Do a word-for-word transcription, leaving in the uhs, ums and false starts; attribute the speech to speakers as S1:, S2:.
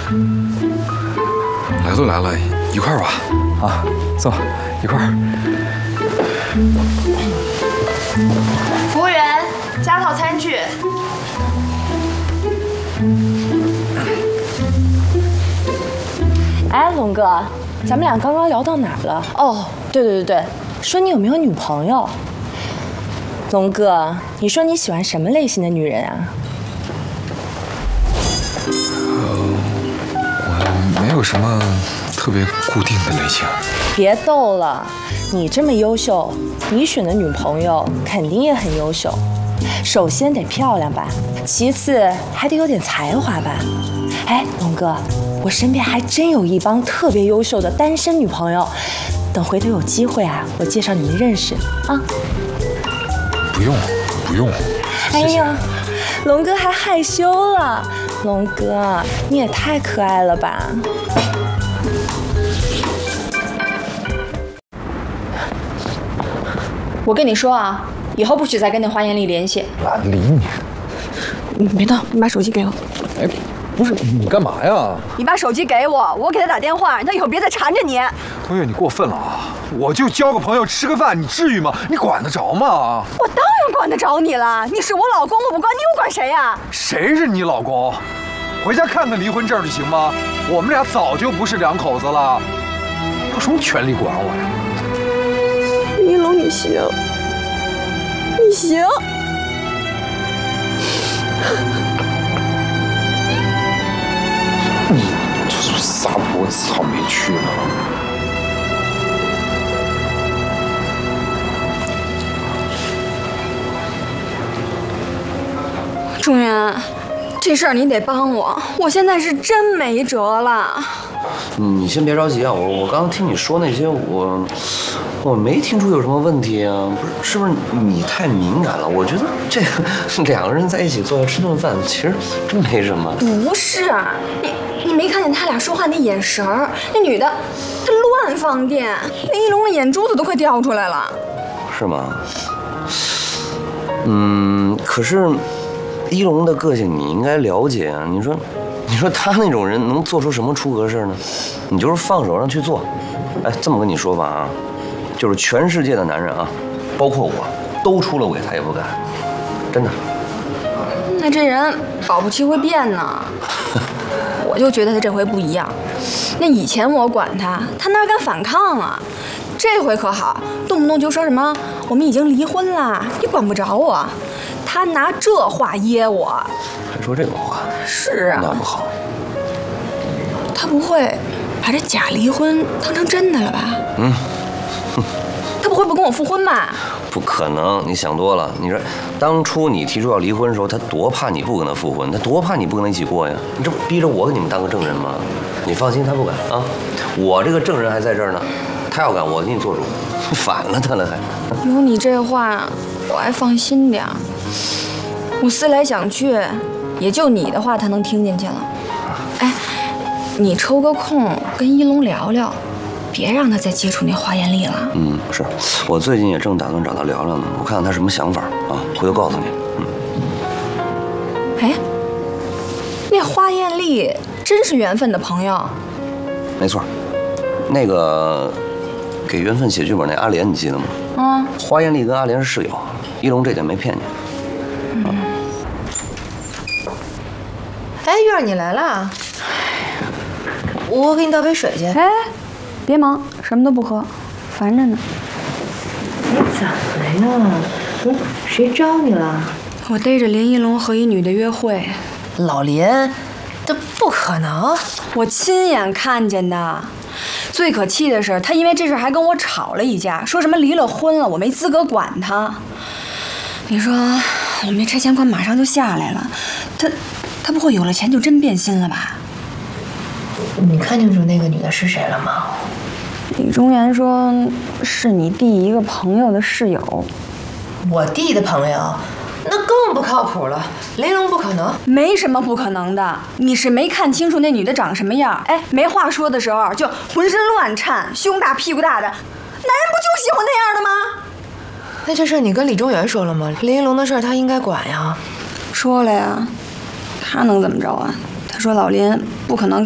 S1: 来都来了，一块儿吧。啊，坐，一块儿。
S2: 服务员，加套餐具。
S3: 哎，龙哥，咱们俩刚刚聊到哪儿了？哦，对对对对，说你有没有女朋友？龙哥，你说你喜欢什么类型的女人啊？
S1: 呃，我没有什么特别固定的类型。
S3: 别逗了，你这么优秀，你选的女朋友肯定也很优秀。首先得漂亮吧，其次还得有点才华吧。哎，龙哥，我身边还真有一帮特别优秀的单身女朋友，等回头有机会啊，我介绍你们认识啊。
S1: 不用，不用。
S3: 哎呀，龙哥还害羞了。龙哥，你也太可爱了吧！
S2: 我跟你说啊，以后不许再跟那花艳丽联系。
S1: 懒得理你。
S2: 你别动，你把手机给我。
S1: 哎，不是你干嘛呀？
S2: 你把手机给我，我给他打电话，他以后别再缠着你。
S1: 冬月，你过分了啊！我就交个朋友吃个饭，你至于吗？你管得着吗？
S2: 我当然管得着你了，你是我老公，我不管你，我管谁呀？
S1: 谁是你老公？回家看看离婚证就行吗？我们俩早就不是两口子了，有什么权利管我呀？
S2: 林一龙，你行，你行。
S1: 你这是撒泼草莓去呢？
S2: 中原，这事儿你得帮我，我现在是真没辙了。
S4: 你先别着急啊，我我刚刚听你说那些，我我没听出有什么问题啊，不是，是不是你太敏感了？我觉得这个两个人在一起坐下吃顿饭，其实真没什么。
S2: 不是，你你没看见他俩说话那眼神儿？那女的，她乱放电，林一龙的眼珠子都快掉出来了。
S4: 是吗？嗯，可是一龙的个性你应该了解啊。你说，你说他那种人能做出什么出格事呢？你就是放手让去做。哎，这么跟你说吧啊，就是全世界的男人啊，包括我，都出了轨他也不干，真的。
S2: 那这人保不齐会变呢。我就觉得他这回不一样。那以前我管他，他哪敢反抗啊？这回可好，动不动就说什么我们已经离婚了，你管不着我。他拿这话噎我。
S4: 还说这个话？
S2: 是啊。
S4: 那不好。
S2: 他不会把这假离婚当成真的了吧？
S4: 嗯。
S2: 他不会不跟我复婚吧？
S4: 不可能，你想多了。你说，当初你提出要离婚的时候，他多怕你不跟他复婚，他多怕你不跟他一起过呀？你这不逼着我给你们当个证人吗？你放心，他不敢啊。我这个证人还在这儿呢，他要敢，我给你做主。反了他了还？
S2: 有你这话，我还放心点。我思来想去，也就你的话他能听进去了。哎，你抽个空跟一龙聊聊。别让他再接触那花艳丽了。
S4: 嗯，是我最近也正打算找他聊聊呢，我看看他什么想法啊，回头告诉你。嗯。
S2: 哎，那花艳丽真是缘分的朋友。
S4: 没错，那个给缘分写剧本那阿莲，你记得吗？嗯。花艳丽跟阿莲是室友，一龙这点没骗你。
S5: 嗯。哎，月儿你来了。我给你倒杯水去。
S2: 哎。别忙，什么都不喝，烦着呢。
S5: 你怎么了呀？嗯，谁招你了？
S2: 我逮着林一龙和一女的约会。
S5: 老林，这不可能！
S2: 我亲眼看见的。最可气的是，他因为这事还跟我吵了一架，说什么离了婚了，我没资格管他。你说，我们这拆迁款马上就下来了，他他不会有了钱就真变心了吧？
S5: 你看清楚那个女的是谁了吗？
S2: 李中原说是你弟一个朋友的室友。
S5: 我弟的朋友，那更不靠谱了。林龙不可能，
S2: 没什么不可能的。你是没看清楚那女的长什么样？哎，没话说的时候就浑身乱颤，胸大屁股大的，男人不就喜欢那样的吗？
S5: 那这事你跟李中原说了吗？林一龙的事他应该管呀。
S2: 说了呀，他能怎么着啊？他说老林不可能